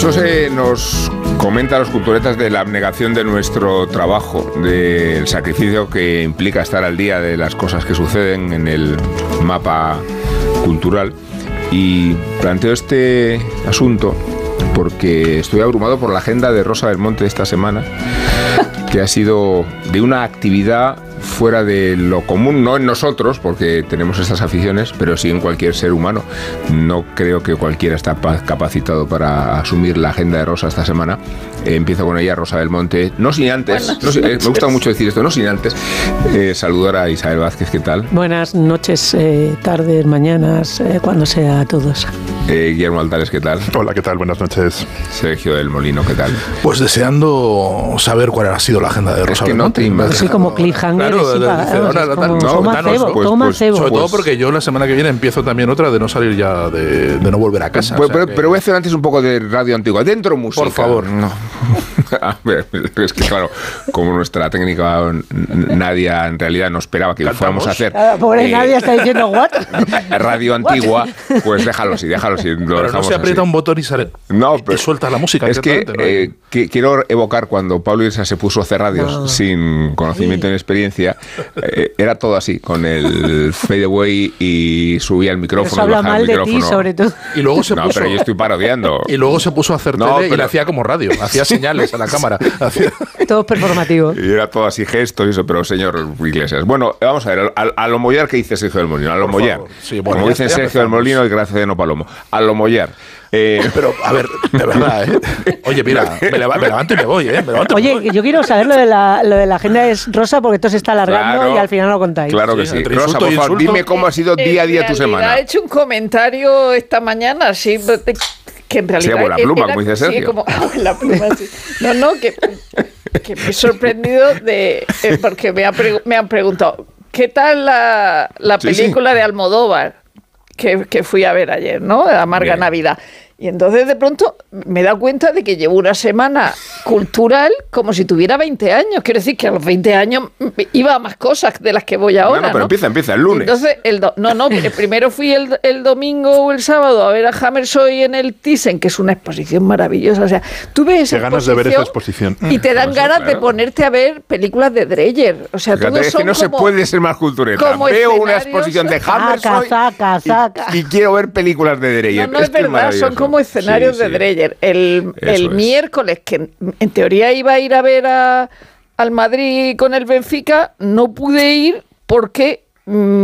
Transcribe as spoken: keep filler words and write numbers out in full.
Mucho se nos comenta a los culturetas de la abnegación de nuestro trabajo, del sacrificio que implica estar al día de las cosas que suceden en el mapa cultural. Y planteo este asunto porque estoy abrumado por la agenda de Rosa Belmonte de esta semana, que ha sido de una actividad fuera de lo común, no en nosotros, porque tenemos estas aficiones, pero sí en cualquier ser humano. No creo que cualquiera está capacitado para asumir la agenda de Rosa esta semana. Eh, empiezo con ella, Rosa Belmonte. No sin antes, no sin, eh, me gusta mucho decir esto, no sin antes eh, saludar a Isabel Vázquez, ¿qué tal? Buenas noches, eh, tardes, mañanas, eh, cuando sea a todos. Eh, Guillermo Altares, ¿qué tal? Hola, ¿qué tal? Buenas noches. Sergio del Molino, ¿qué tal? Pues deseando saber cuál ha sido la agenda de Rosa es que Belmonte. No te Soy como cliffhanger. Claro, de, de, como, ahora, como, no, toma danos, cebo, pues, toma pues, cebo. Sobre pues, todo porque yo la semana que viene empiezo también otra de no salir ya de, de no volver a casa. Pues, o sea pero, que... pero voy a hacer antes un poco de radio antigua. Dentro música. Por favor. No. A ver, es que claro, como nuestra técnica Nadia en realidad no esperaba que ¿Cantamos? fuéramos a hacer. Ah, pobre eh, Nadia está diciendo what. Radio antigua, pues déjalo así, déjalo así. Lo Pero no se aprieta así. un botón y sale. No, y pero suelta la música. Es que, ¿no? eh, que quiero evocar cuando Pablo Iglesias se puso a hacer radios no. sin conocimiento ni experiencia. Eh, era todo así, con el fade away y subía el micrófono. Eso habla y bajaba mal el de micrófono. ti, sobre todo. Y luego se no, puso, pero yo estoy parodiando. Y luego se puso a hacer tele no, pero... y le hacía como radio. Hacía señales a la cámara. Hacía... Todo performativo. Y era todo así gestos y eso, pero señor Iglesias. Bueno, vamos a ver, a, a lo mollar que dice Sergio del Molino. A lo mollar. Sí, bueno, como dice Sergio del Molino, y gracias de no Palomo. A lo mollar. Eh, pero, a ver, de verdad, ¿eh? Oye, mira, me, leva, me levanto y me voy, ¿eh? Me levanto Oye, me voy. yo quiero saber lo de la, lo de la agenda es Rosa, porque esto se está alargando claro, y al final lo contáis. Claro que sí. sí. Rosa, por favor, dime cómo ha sido día a día tu semana. Ha hecho un comentario esta mañana, sí, que en realidad... Sí, abuela pluma, era, como dice Sergio. Sí, como abuela pluma, sí. No, no, que, que me he sorprendido de... Eh, porque me, ha pre, me han preguntado, ¿qué tal la, la sí, película sí. de Almodóvar que, que fui a ver ayer, ¿no? Amarga Bien. Navidad. Y entonces de pronto me he dado cuenta de que llevo una semana cultural como si tuviera veinte años. Quiero decir que a los veinte años iba a más cosas de las que voy ahora. No, no, pero ¿no? empieza, empieza el lunes. Entonces, el do- no, no, primero fui el, el domingo o el sábado a ver a Hammershøi en el Thyssen, que es una exposición maravillosa. O sea, tú ves esa Qué ganas de ver esa exposición. y te dan Pues, ganas claro. de ponerte a ver películas de Dreyer. O sea, Fíjate, todos es son que no como, se puede ser más cultureta. como Veo una escenarios. exposición de Saca, Hammershøi saca, saca. y, y quiero ver películas de Dreyer. No, no es Esto es verdad, son maravilloso. como escenarios Sí, de sí. Dreyer. El, el es. miércoles, que en teoría iba a ir a ver a, al Madrid con el Benfica, no pude ir porque... Mmm,